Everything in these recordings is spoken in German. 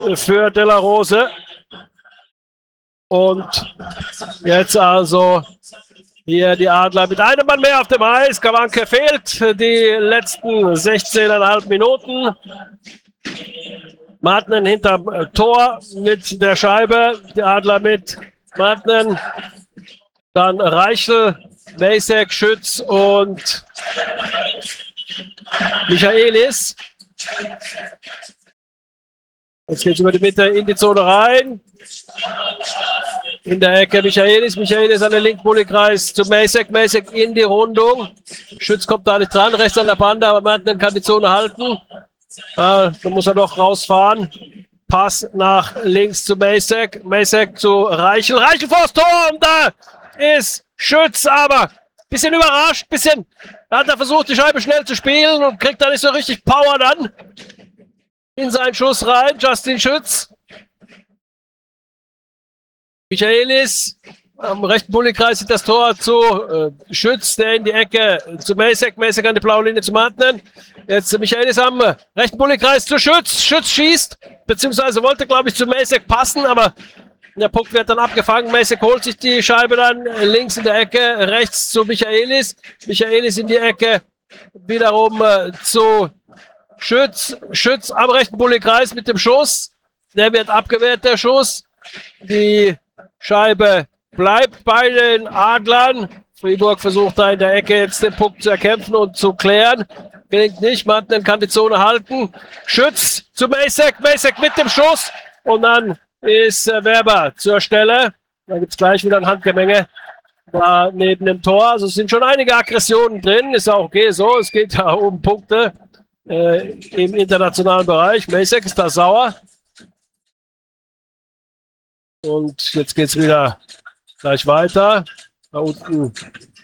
für De La Rose. Und jetzt also hier die Adler mit einem Mann mehr auf dem Eis. Kawanke fehlt die letzten 16,5 Minuten. Martinen hinterm Tor mit der Scheibe. Die Adler mit Martinen. Dann Reichel, Masek, Schütz und Michaelis. Jetzt geht es über die Mitte in die Zone rein. In der Ecke Michaelis. Michaelis an den linken Bulli-Kreis zu Masek. Masek in die Rundung. Schütz kommt da nicht dran. Rechts an der Bande, aber Martinen kann die Zone halten. Da muss er doch rausfahren. Pass nach links zu Masek. Masek zu Reichel. Reichel vors Tor und da ist Schütz, aber bisschen überrascht. Hat er versucht, die Scheibe schnell zu spielen und kriegt da nicht so richtig Power dann in seinen Schuss rein. Justin Schütz. Michaelis am rechten Bulli-Kreis sieht das Tor zu Schütz, der in die Ecke zu Masek. Masek an die blaue Linie zu Martinen. Jetzt Michaelis am rechten Bulli-Kreis zu Schütz. Schütz schießt, beziehungsweise wollte, glaube ich, zu Masek passen, aber der Puck wird dann abgefangen. Masek holt sich die Scheibe dann links in der Ecke, rechts zu Michaelis. Michaelis in die Ecke, wiederum zu Schütz. Schütz am rechten Bulli-Kreis mit dem Schuss. Der wird abgewehrt, der Schuss. Die Scheibe bleibt bei den Adlern. Fribourg versucht da in der Ecke jetzt den Puck zu erkämpfen und zu klären. Gelingt nicht. Martinen kann die Zone halten. Schütz zu Masek. Masek mit dem Schuss. Und dann ist Werber zur Stelle. Da gibt es gleich wieder ein Handgemenge da neben dem Tor. Also es sind schon einige Aggressionen drin. Ist auch okay so. Es geht da um Punkte im internationalen Bereich. Masek ist da sauer. Und jetzt geht es wieder gleich weiter. Da unten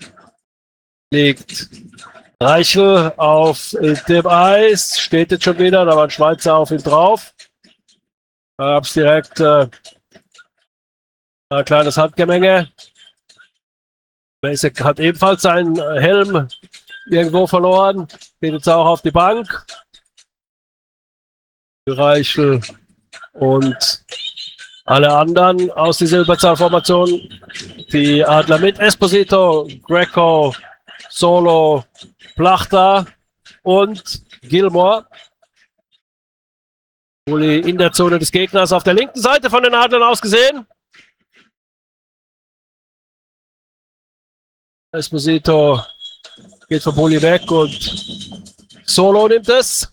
liegt Reichel auf dem Eis. Steht jetzt schon wieder. Da war ein Schweizer auf ihn drauf. Da gab es direkt ein kleines Handgemenge. Masek hat ebenfalls seinen Helm irgendwo verloren. Geht jetzt auch auf die Bank. Reichel und alle anderen aus dieser Überzahlformation. Die Adler mit Esposito, Greco, Solo, Plachta und Gilmore. Bulli in der Zone des Gegners auf der linken Seite von den Adlern aus gesehen. Esposito geht vom Bulli weg und Solo nimmt es.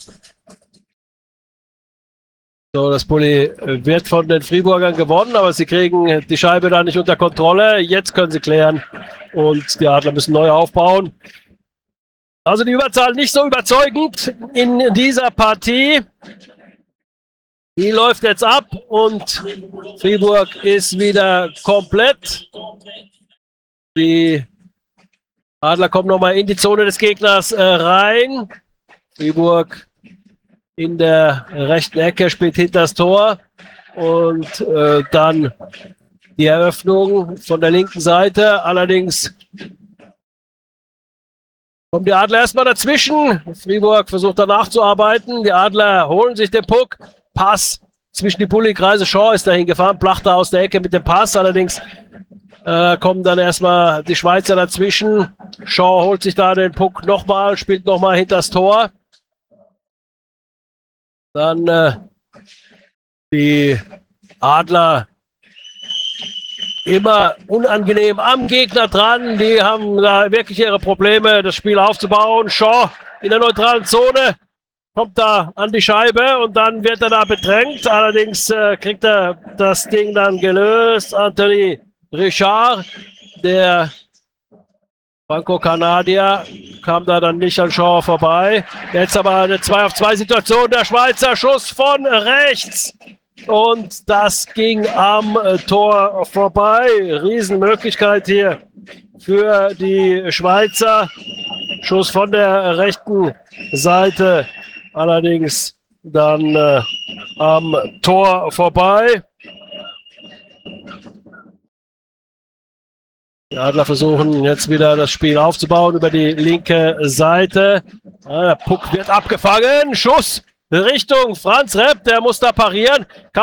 So, das Bulli wird von den Friburgern gewonnen, aber sie kriegen die Scheibe da nicht unter Kontrolle. Jetzt können sie klären und die Adler müssen neu aufbauen. Also die Überzahl nicht so überzeugend in dieser Partie. Die läuft jetzt ab und Fribourg ist wieder komplett. Die Adler kommen nochmal in die Zone des Gegners rein. Fribourg in der rechten Ecke spielt hinter das Tor und dann die Eröffnung von der linken Seite. Allerdings kommen die Adler erstmal dazwischen. Fribourg versucht danach zu arbeiten. Die Adler holen sich den Puck. Pass zwischen die Bulli-Kreise. Shaw ist dahin gefahren. Plachter aus der Ecke mit dem Pass. Allerdings kommen dann erstmal die Schweizer dazwischen. Shaw holt sich da den Puck nochmal, spielt nochmal hinter das Tor. Dann die Adler immer unangenehm am Gegner dran. Die haben da wirklich ihre Probleme, das Spiel aufzubauen. Shaw in der neutralen Zone kommt da an die Scheibe und dann wird er da bedrängt. Allerdings kriegt er das Ding dann gelöst. Anthony Richard, der Franco-Kanadier, kam da dann nicht an Shaw vorbei. Jetzt aber eine 2-auf-2-Situation. Der Schweizer Schuss von rechts. Und das ging am Tor vorbei. Riesenmöglichkeit hier für die Schweizer. Schuss von der rechten Seite. Allerdings dann am Tor vorbei. Die Adler versuchen jetzt wieder das Spiel aufzubauen über die linke Seite. Der Puck wird abgefangen. Schuss Richtung Franz Repp, der muss da parieren.